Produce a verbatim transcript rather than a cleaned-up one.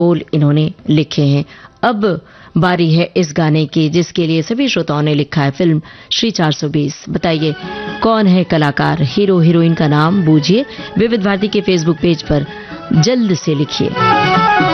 बोल इन्होंने लिखे हैं। अब बारी है इस गाने की जिसके लिए सभी श्रोताओं ने लिखा है, फिल्म श्री चार सौ बीस। बताइए कौन है कलाकार, हीरो हीरोइन का नाम बूझिए, विविध भारती के फेसबुक पेज पर जल्द से लिखिए।